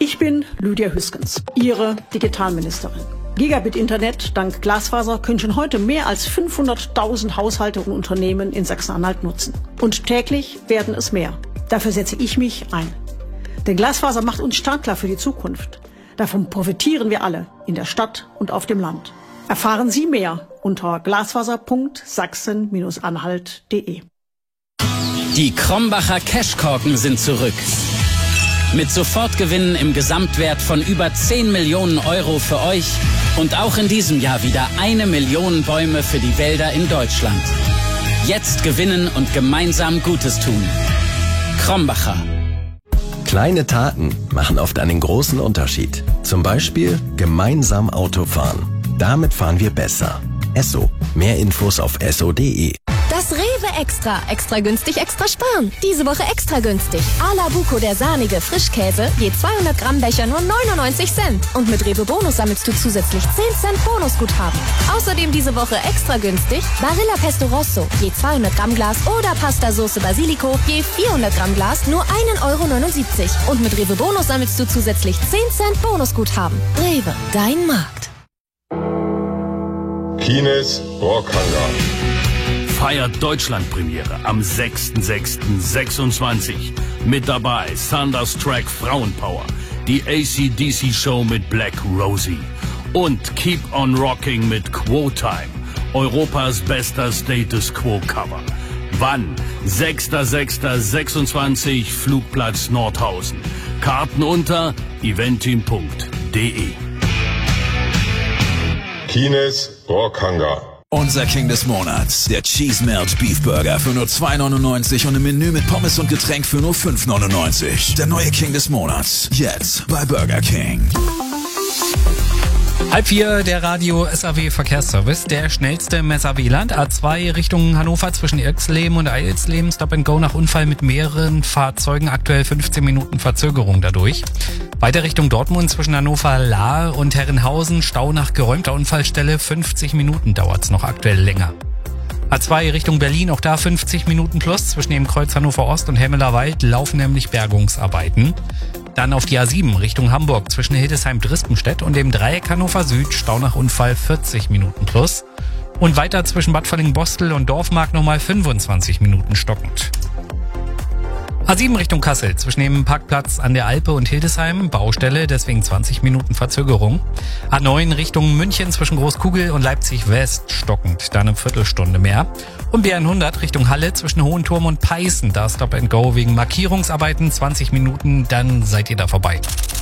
Ich bin Lydia Hüskens, Ihre Digitalministerin. Gigabit-Internet dank Glasfaser können schon heute mehr als 500.000 Haushalte und Unternehmen in Sachsen-Anhalt nutzen. Und täglich werden es mehr. Dafür setze ich mich ein. Denn Glasfaser macht uns startklar für die Zukunft. Davon profitieren wir alle, in der Stadt und auf dem Land. Erfahren Sie mehr unter glasfaser.sachsen-anhalt.de. Die Krombacher Cashkorken sind zurück. Mit Sofortgewinnen im Gesamtwert von über 10 Millionen Euro für euch und auch in diesem Jahr wieder 1 Million Bäume für die Wälder in Deutschland. Jetzt gewinnen und gemeinsam Gutes tun. Krombacher. Kleine Taten machen oft einen großen Unterschied. Zum Beispiel gemeinsam Auto fahren. Damit fahren wir besser. Esso. Mehr Infos auf esso.de. Das Rewe Extra. Extra günstig, extra sparen. Diese Woche extra günstig. Ala Buco, der sahnige Frischkäse, je 200 Gramm Becher nur 99 Cent. Und mit Rewe Bonus sammelst du zusätzlich 10 Cent Bonusguthaben. Außerdem diese Woche extra günstig Barilla Pesto Rosso, je 200 Gramm Glas oder Pasta Sauce Basilico, je 400 Gramm Glas nur 1,79 Euro. Und mit Rewe Bonus sammelst du zusätzlich 10 Cent Bonusguthaben. Rewe, dein Markt. Kines Rockhangar feiert Deutschlandpremiere am 6.6.26. Mit dabei Thunderstruck Frauenpower, die AC/DC-Show mit Black Rosie und Keep on Rocking mit Quo Time, Europas bester Status Quo Cover. Wann? 6.6.26, Flugplatz Nordhausen. Karten unter eventim.de. Kines Rockhangar. Unser King des Monats, der Cheese Melt Beef Burger für nur 2,99 und ein Menü mit Pommes und Getränk für nur 5,99. Der neue King des Monats, jetzt bei Burger King. 3:30, der Radio SAW Verkehrsservice, der schnellste im SAW-Land. A2 Richtung Hannover zwischen Irxleben und Eilsleben, Stop and Go nach Unfall mit mehreren Fahrzeugen, aktuell 15 Minuten Verzögerung dadurch. Weiter Richtung Dortmund zwischen Hannover-Lahr und Herrenhausen, Stau nach geräumter Unfallstelle, 50 Minuten dauert's noch aktuell länger. A2 Richtung Berlin, auch da 50 Minuten plus, zwischen dem Kreuz Hannover Ost und Hemmeler Wald laufen nämlich Bergungsarbeiten. Dann auf die A7 Richtung Hamburg zwischen Hildesheim-Drispenstedt und dem Dreieck Hannover Süd, Stau nach Unfall 40 Minuten plus. Und weiter zwischen Bad Völling-Bostel und Dorfmark nochmal 25 Minuten stockend. A7 Richtung Kassel zwischen dem Parkplatz an der Alpe und Hildesheim, Baustelle, deswegen 20 Minuten Verzögerung. A9 Richtung München zwischen Großkugel und Leipzig West, stockend, da eine Viertelstunde mehr. Und B100 Richtung Halle zwischen Hohenturm und Peißen, da Stop and Go wegen Markierungsarbeiten, 20 Minuten, dann seid ihr da vorbei.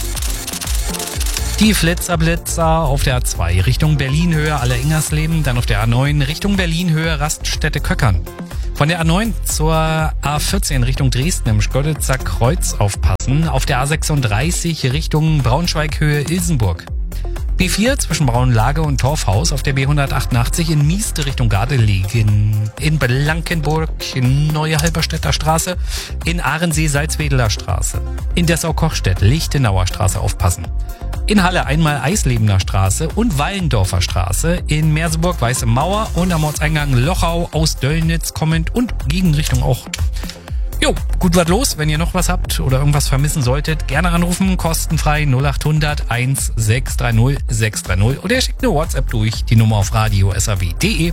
Die Flitzer auf der A2 Richtung Berlin-Höhe Aller-Ingersleben, dann auf der A9 Richtung Berlin-Höhe Raststätte Köckern. Von der A9 zur A14 Richtung Dresden im Schkoditzer Kreuz aufpassen. Auf der A36 Richtung Braunschweig-Höhe Ilsenburg. B4 zwischen Braunlage und Torfhaus. Auf der B188 in Mieste Richtung Gardelegen. In Blankenburg, in Neue Halberstädter Straße. In Ahrensee Salzwedeler Straße. In Dessau-Kochstedt Lichtenauer Straße aufpassen. In Halle einmal Eislebener Straße und Wallendorfer Straße, in Merseburg Weiße Mauer und am Ortseingang Lochau aus Döllnitz kommend und Gegenrichtung auch. Jo, gut was los, wenn ihr noch was habt oder irgendwas vermissen solltet, gerne anrufen, kostenfrei 0800 1630 630 oder ihr schickt eine WhatsApp durch, die Nummer auf radio.saw.de.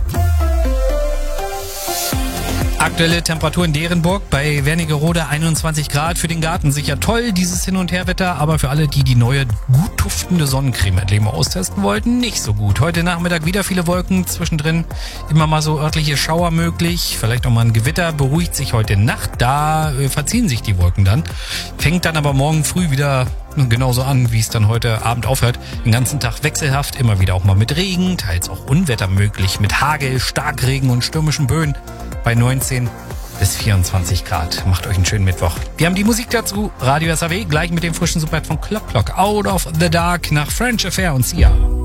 Aktuelle Temperatur in Derenburg bei Wernigerode 21 Grad. Für den Garten sicher toll, dieses Hin- und Herwetter, aber für alle, die neue, gut duftende Sonnencreme endlich mal austesten wollten, nicht so gut. Heute Nachmittag wieder viele Wolken, zwischendrin immer mal so örtliche Schauer möglich, vielleicht auch mal ein Gewitter, beruhigt sich heute Nacht, da verziehen sich die Wolken dann. Fängt dann aber morgen früh wieder genauso an, wie es dann heute Abend aufhört. Den ganzen Tag wechselhaft, immer wieder auch mal mit Regen, teils auch Unwetter möglich, mit Hagel, Starkregen und stürmischen Böen. Bei 19 bis 24 Grad. Macht euch einen schönen Mittwoch. Wir haben die Musik dazu. Radio SAW, gleich mit dem frischen Superhit von Clock Clock. Out of the Dark nach French Affair und Sia.